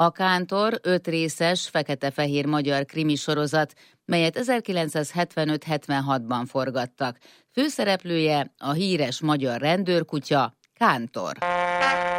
A Kántor 5 részes, fekete-fehér magyar krimisorozat, melyet 1975-76-ban forgattak. Főszereplője a híres magyar rendőrkutya, Kántor.